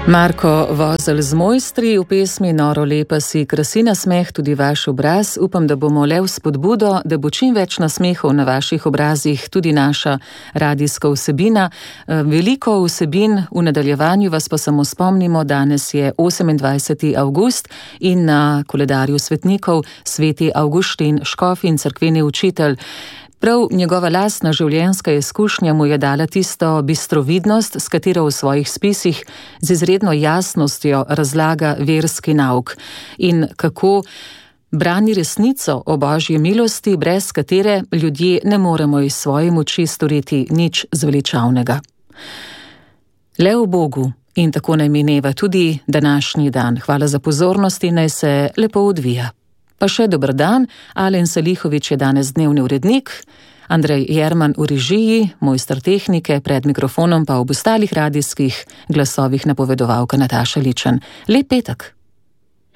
Marko Vozelj z Mojstri v pesmi Noro lepa si krasi nasmeh tudi vaš obraz. Upam, da bomo le vzpodbudo, da bo čim več nasmehov na vaših obrazih tudi naša radijska vsebina. Veliko vsebin v nadaljevanju vas pa samo spomnimo, danes je 28. avgust in na koledarju svetnikov sveti Avguštin, škof in cerkveni učitelj. Prav njegova lastna življenjska izkušnja mu je dala tisto bistrovidnost, s katero v svojih spisih z izredno jasnostjo razlaga verski nauk in kako brani resnico o Božji milosti, brez katere ljudje ne moremo iz svoje moči storiti nič zveličavnega. Le v Bogu in tako naj mineva tudi današnji dan. Hvala za pozornost in naj se lepo odvija. Pa še dober dan, Alen Salihović je danes dnevni urednik, Andrej Jerman v režiji, mojster tehnike, pred mikrofonom pa ob ostalih radijskih glasovih napovedovalka Nataša Ličen. Lep petek!